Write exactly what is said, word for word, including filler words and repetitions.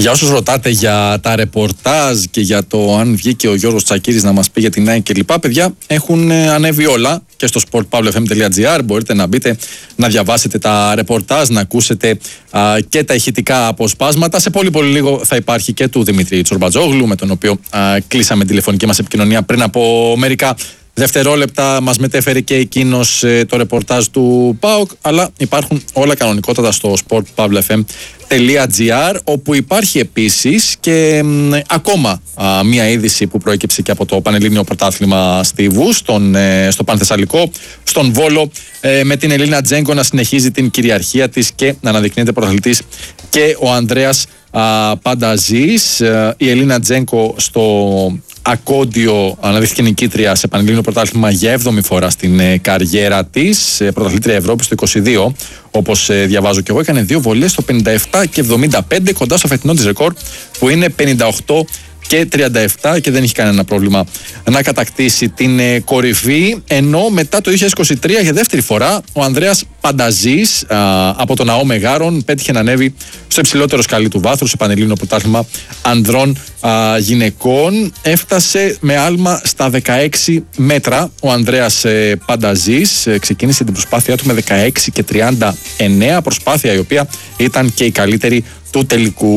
Για όσους ρωτάτε για τα ρεπορτάζ και για το αν βγήκε ο Γιώργος Τσακίρης να μας πει για την ΑΕΚ κλπ. Παιδιά, έχουν ανέβει όλα και στο sport pavlo f m dot gr. Μπορείτε να μπείτε να διαβάσετε τα ρεπορτάζ, να ακούσετε α, και τα ηχητικά αποσπάσματα. Σε πολύ πολύ λίγο θα υπάρχει και του Δημήτρη Τσορμπατζόγλου, με τον οποίο α, κλείσαμε τηλεφωνική μας επικοινωνία πριν από μερικά δευτερόλεπτα. Μας μετέφερε και εκείνος ε, το ρεπορτάζ του ΠΑΟΚ, αλλά υπάρχουν όλα κανονικότατα στο sport pavlo f m dot gr, όπου υπάρχει επίσης και μ, ακόμα α, μία είδηση που προέκυψε και από το Πανελλήνιο Πρωτάθλημα Στίβου στον, ε, στο Πανθεσσαλικό, στον Βόλο, ε, με την Ελίνα Τζέγκο να συνεχίζει την κυριαρχία της και να αναδεικνύεται πρωταθλητής και ο Ανδρέας α, Πανταζής. Ε, η Ελίνα Τζέγκο στο Ακόντιο αναδείχθηκε νικήτρια σε Πανελλήνιο Πρωτάθλημα για έβδομη φορά στην ε, καριέρα της, ε, πρωταθλήτρια Ευρώπης το είκοσι δύο, όπως ε, διαβάζω και εγώ. Έκανε δύο βολές στο πενήντα επτά και εβδομήντα πέντε, κοντά στο φετινό της ρεκόρ που είναι πενήντα οκτώ και τριάντα επτά, και δεν έχει κανένα πρόβλημα να κατακτήσει την ε, κορυφή. Ενώ μετά το δύο χιλιάδες είκοσι τρία για δεύτερη φορά ο Ανδρέας Πανταζής α, από τον ΑΟ Μεγάρων πέτυχε να ανέβει στο υψηλότερο σκαλί του βάθρου σε Πανελλήνιο Πρωτάθλημα ανδρών α, γυναικών. Έφτασε με άλμα στα δεκαέξι μέτρα ο Ανδρέας ε, Πανταζής. Ε, ξεκίνησε την προσπάθειά του με δεκαέξι και τριάντα εννέα, προσπάθεια η οποία ήταν και η καλύτερη του τελικού.